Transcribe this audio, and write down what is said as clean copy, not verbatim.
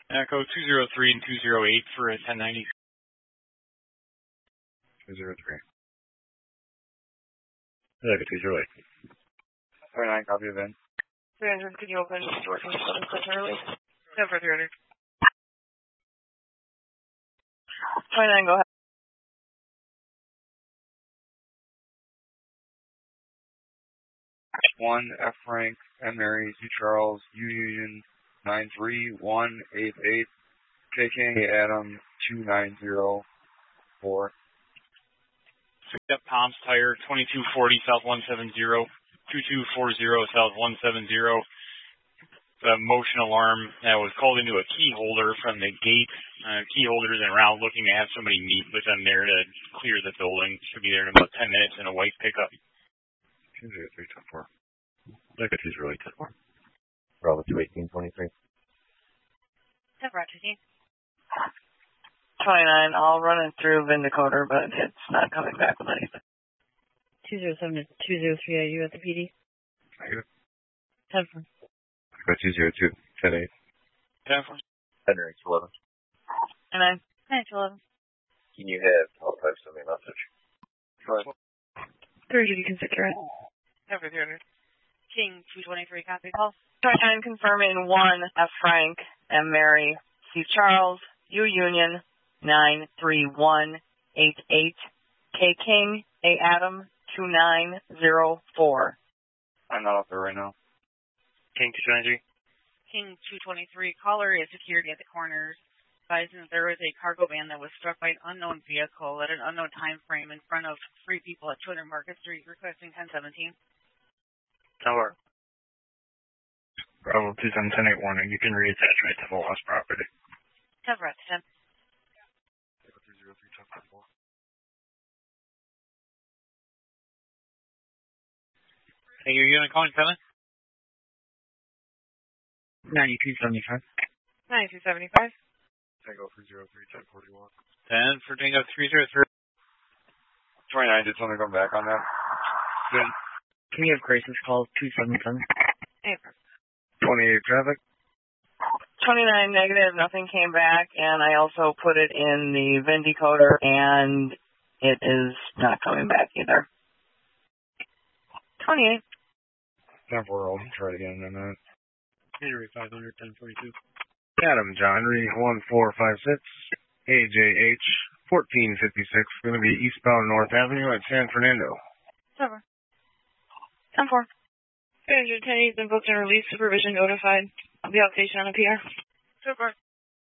Echo 203 and 208 for a 1090. 203. Echo 208. 29, copy of in. 300, could you open the door from the early? No, for 300. 29, go ahead. 1, F. Frank, M. Mary, C. Charles, U. Union, 93188, K. King, A. Adam, 2904. Yep, Tom's Tire, 2240 South 170, 2240 South 170. The motion alarm that was called into a key holder from the gate. Key holders and around looking to have somebody meet with them there to clear the building. Should be there in about 10 minutes in a white pickup. 203-10-4. Echo 208-10-4. Bravo 218-23. 10 Roger, 29, I'll run it through Vindicator, but it's not coming back with anything. 207 to 203, are you at the PD? Negative. 10 4. Echo 202, 10-8. 10 4. Henry 11. 9 11. Can you have all types of a message? Go ahead. 30, you can secure it. Every 300. King 223, copy call. 29, confirming 1, F. Frank, M. Mary, C. Charles, U. Union, 93188, K. King, A. Adam, 2904. I'm not up there right now. King 223. King 223, caller is security at the corners, advising that there was a cargo van that was struck by an unknown vehicle at an unknown time frame in front of 3 people at 200 Market Street, requesting 1017. Tower. Bravo 2710 warning. You can reattach right to the lost property. 10 for 10. Echo 303-10-4. Hey, your unit calling 7? 9275. 9275. Tango 303-10-41. 10 for Tango 303. 29, did something come back on that? Good. Can you have crisis call 277? 28 traffic. 29 negative, nothing came back, and I also put it in the Vindicator, and it is not coming back either. 28. 10-4, I'll try it again in a minute. Henry 500, 1042. Adam John, 1456, AJH, 1456, going to be eastbound North Avenue at San Fernando. 10-4. 10-4. 310 has been booked and released, supervision notified. I'll be outstation on the PR. 10-4.